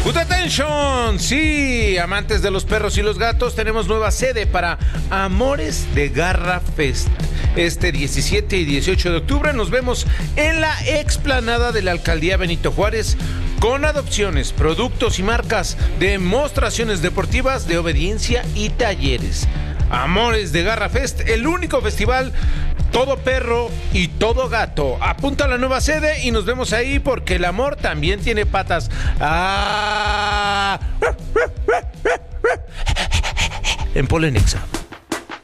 Good attention, sí, amantes de los perros y los gatos, tenemos nueva sede para Amores de Garra Fest. Este 17 y 18 de octubre nos vemos en la explanada de la Alcaldía Benito Juárez con adopciones, productos y marcas, demostraciones deportivas de obediencia y talleres. Amores de Garra Fest, el único festival todo perro y todo gato. Apunta a la nueva sede y nos vemos ahí porque el amor también tiene patas. En Polenexa.